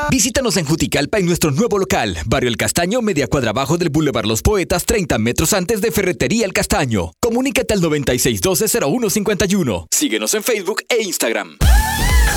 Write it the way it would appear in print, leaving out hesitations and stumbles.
Visítanos en Juticalpa en nuestro nuevo local, Barrio El Castaño, media cuadra abajo del Boulevard Los Poetas, 30 metros antes de Ferretería El Castaño. Comunícate al 9612-0151. Síguenos en Facebook e Instagram.